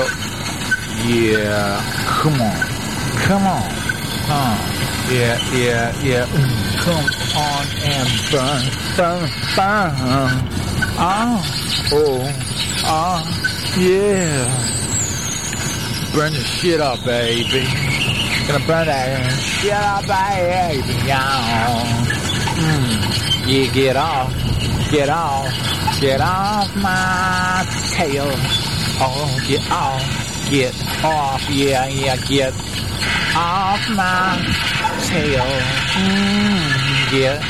Hello. Yeah. Come on. Come on. Yeah. Come on and burn. Yeah. Burn the shit up, baby. Gonna burn that shit up, baby. Yeah, get off my tail. Oh, get off, yeah, get off my tail. Get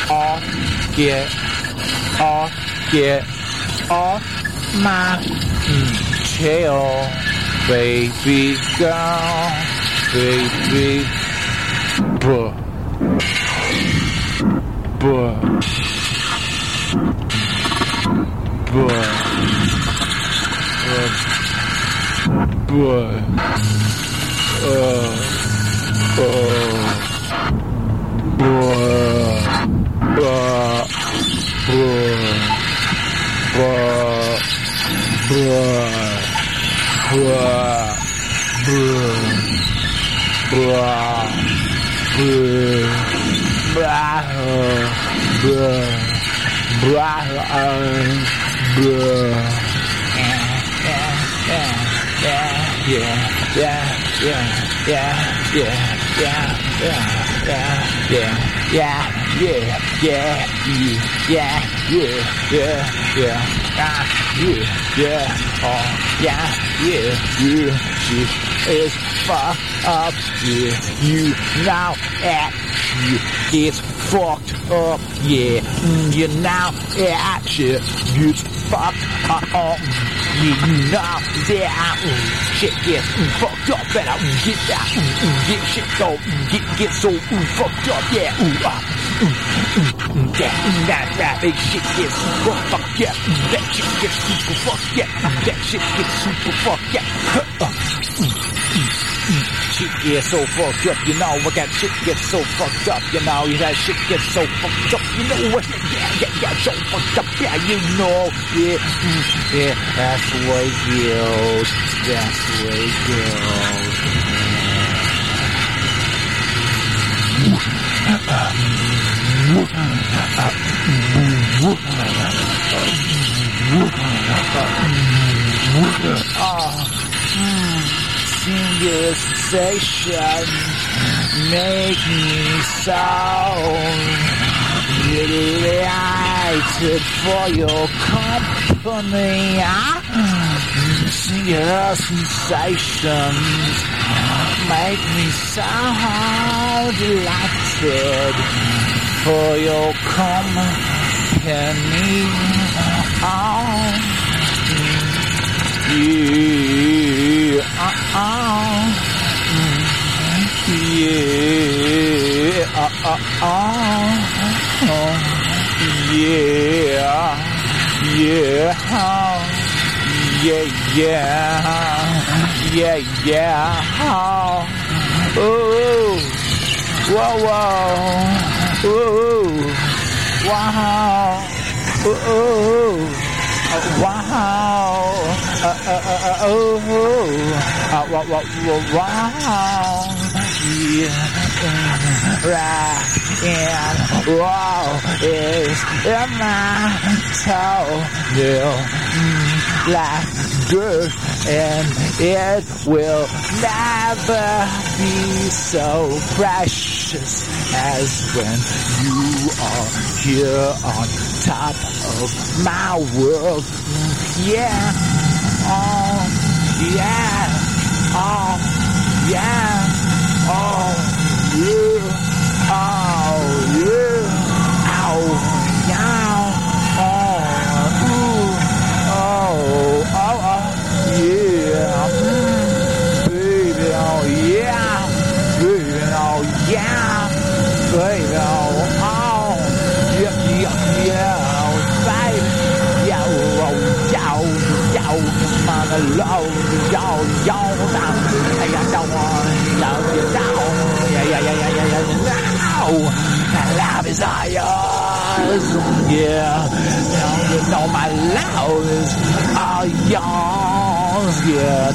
off my tail, baby girl, baby. Buh. She is fucked up, you now you gets fucked up, you now shit gets fucked up, you know that shit gets fucked up, better get that, get shit go, get so fucked up, that big shit gets super fucked, that shit gets super fucked, that shit gets super fucked, shit gets so fucked up, you know, I got shit gets so fucked up, you know, that shit gets so fucked up, you know what, so fucked up, you know, that's the way it goes, Singular sensation make me so delighted for your company. Singular sensations make me so delighted for your company. Is in my toenail like dirt, and it will never be so precious as when you are here on top of my world. Love is all yours, you know my love is all yours,